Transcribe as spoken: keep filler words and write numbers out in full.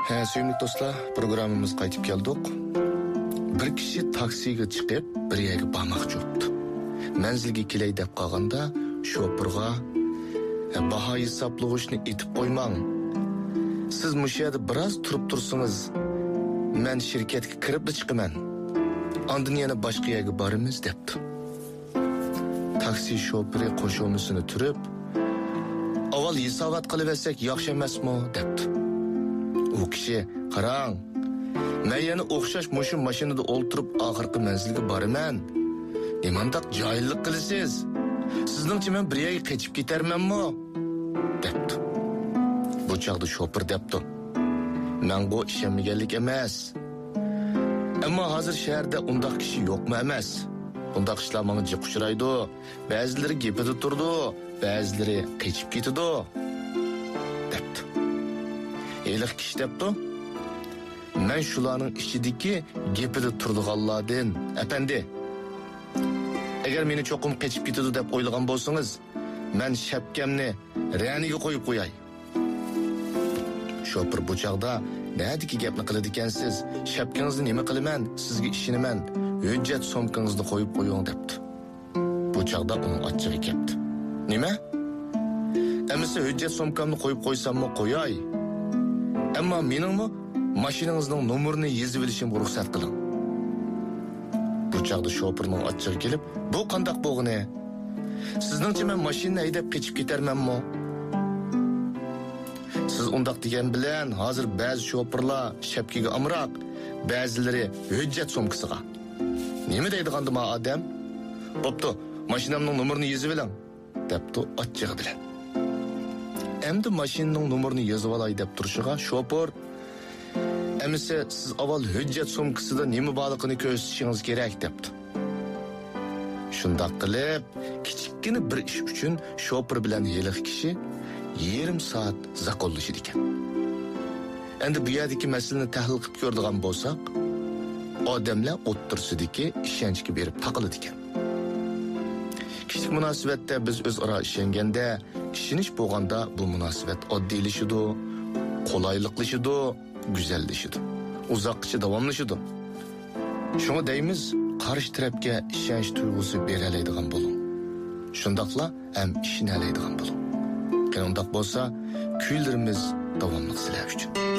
He, sevimli dostlar, programımız qaytib keldik. Bir kishi taksiga chiqib, bir yerga bormoqchi bo'ldi. Manzilga kelay deb qolganda, shofirga baho hisoblag'ishni aytib qo'ymang. Siz mush yerda biroz turib tursangiz, men shirkatga kirib chiqaman. Ondan yana boshqa yerga boramiz debdi. Taksi shofiri qo'shimini turib, avval hisobot qilib olsak yaxshi emasmi debdi. U kishi, qarang, men yana o'xshash mushu mashinada o'ltirib oxirgi manzilga boraman. Nimandaq joylik qilasiz? Sizningcha men bir yerga qochib ketarmanmi? debdi. Bu chaqda shofir debdi. Men bu ishonmaganlik emas. Ammo hozir shaharda undaq kishi yo'qmi emas? Bundaq ishlar menga jiq uchraydi. Ba'zilari gapida turdi, ba'zilari qochib ketdi. debdi. Eliq kishi debdi. Men shularning ichidagi gapida turdiganlardan, efendi. Agar meni cho'qim qochib ketdi deb o'ylagan bo'lsangiz, men shapkamni raniga qo'yib qo'yay. Shofir bu chaqda nədiki gapni qiladi ekansiz? Shapkangizni nima qilaman? Sizga ishinaman. Hujjat somkangizni qo'yib qo'ying debdi. Bu chaqda uning ochchig'i ketdi. Nima? Ammo hujjat somkamni qo'yib qo'ysammi qo'yay. Ammo meningmi mashinangizning nomerini yozib olishimga ruxsat qiling. Bu chaqda shofirning ochchig'i kelib, bu qandoq bo'lg'ini? Sizningcha men mashinani haydab qochib ketarmanmi? Siz undaq degan bilan hozir ba'zi shofirlar shapkiga amroq, ba'zilari hujjat somkasiga. Nima deydiganda ma odam? Bo'pti, mashinamning nomerini yozib oling, debdi ochchig'i bilan. Endi mashinaning nomerini yozib olay deb turishiga shofir, "Amisa siz avval hujjat somkasida nima borligini ko'rsatishingiz kerak" debdi. Shundaq qilib, kichikkina bir ish uchun shofir bilan yeliq kishi yarim soat zakollashdi ekan. Endi bu yerdagi masalani tahlil qilib ko'radigan bo'lsak, odamlar o'ttirsidagi ishonchga berib taqiladi ekan. Kishilik munosabatda biz o'zaro ishonganda, ishonish bo'lganda bu munosabat oddiylashadi, qulayliqlashadi, go'zallashadi, uzoqcha davomlashadi. Shunga deymiz, qarshi tarafga ishonch tuyg'usi beralaydigan bo'ling. Shundaqla ham ishonalaydigan bo'ling. Qanday bo'lsa, kuylarimiz davomli sizlar uchun.